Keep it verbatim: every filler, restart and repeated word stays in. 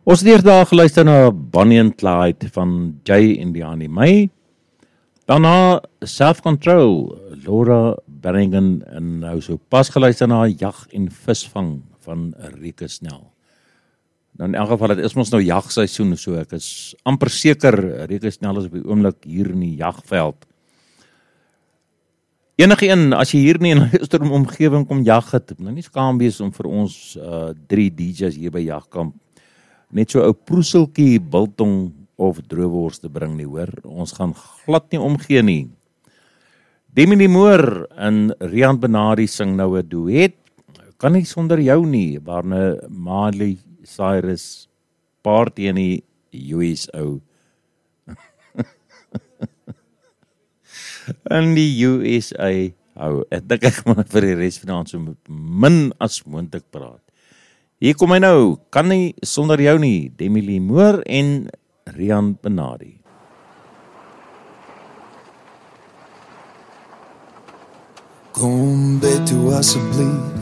Ons het eerder geluister na Bonnie and Clyde van Jay en Diani May. Daarna Self-Control, Laura Berringen, en nou so pas geluister na Jag en Visvang van Rieke Snell. Nou in elk geval, het is ons nou jagseisoen, so ek is amper seker, Rieke Snell is op die oomblik hier in die jagveld. Enige een, as jy hier nie in die omgewing kom jag het, nou nie skaam wees om vir ons uh, drie D J's hier by Jagkamp net so ou proeseltjie, biltong of droewors te bring nie, hoor. Ons gaan glad nie omgee nie. Demi die Moor en Rian Benadi sing nou 'n duet, kan nie sonder jou nie, waarna Miley Cyrus party in die U S O. in die U S A hou. Ek dink ek gaan vir die res van die aand so min as moontlik praat. Hier kom hy nou, kan nie sonder jou nie, Demi Lee Moore en Rian Benadi. Kom bet toe asseblief,